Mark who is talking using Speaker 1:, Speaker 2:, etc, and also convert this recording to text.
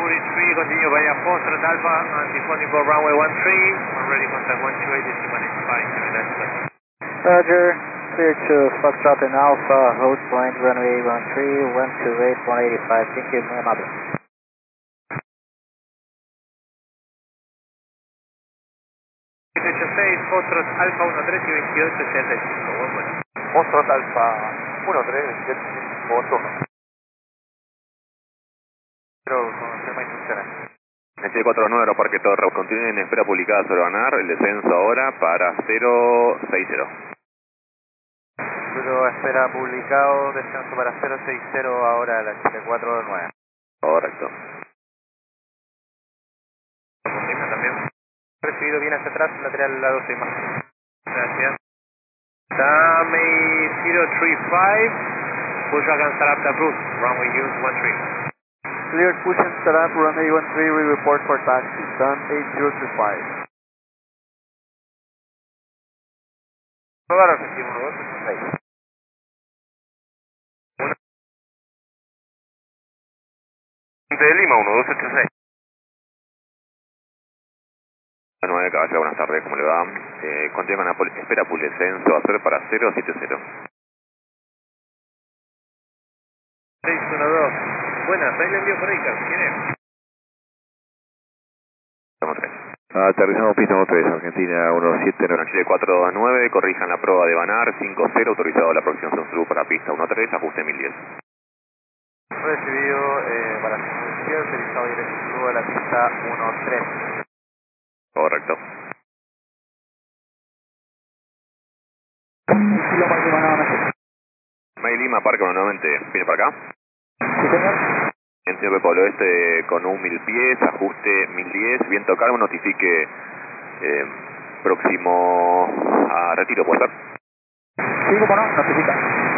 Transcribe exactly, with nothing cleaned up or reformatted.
Speaker 1: Bridge three, continue via Foxtrot Alpha, anti-folding for runway one three, already contact one two eight, decimal eighty-five, United States.
Speaker 2: Roger, clear to Foxtrot and Alpha, hold point runway one three, one two eight, one eighty-five, thank you, muy amable.
Speaker 1: dieciocho seis, Foxtrot Alpha uno tres y veintiocho setenta y cinco, buen vuelo.
Speaker 3: Foxtrot Alpha uno tres, veintiocho setenta y cinco, turno. Pero confirma instrucciones.
Speaker 4: Este cuatro nueve Aeroparque Torre, continúen en espera publicada sobre Banar, el descenso ahora para cero seis cero.
Speaker 3: Pero espera publicado, descenso para cero seis cero ahora a la Chile cuatro nueve.
Speaker 4: Correcto.
Speaker 1: Confirma también.
Speaker 3: Recibido bien hacia atrás, lateral lado seis más.
Speaker 1: Gracias. Dame cero tres cinco, push back and start up the route, runway use one three.
Speaker 3: Clear push and start up, runway one three, we report for taxi, sun eight zero two five.
Speaker 1: Lugar objetivo uno dos ocho seis.
Speaker 4: De Lima uno dos ocho seis. nueve Caballo, buenas tardes, ¿cómo le va? Eh, continúa con la pol- espera pool descenso, va a ser para cero siete cero.
Speaker 1: seis uno dos. Buenas, ahí le envío por ahí, ¿quién es?
Speaker 4: Estamos tres. Aterrizamos pista uno tres, Argentina uno siete nueve. Chile cuatro dos nueve, corrijan la prueba de Banar, cinco cero, autorizado la aproximación sur para pista uno tres, ajuste mil diez.
Speaker 3: Recibido eh, para la secuencia, autorizado directo a la pista uno tres.
Speaker 4: Correcto. May Lima, Parque nuevamente, ¿viene para acá?
Speaker 2: Sí, señor.
Speaker 4: En señor Pablo Este con un mil pies, ajuste mil diez, viento calmo, notifique eh, próximo a retiro, ¿puede ser?
Speaker 2: Sí, como no, notifica.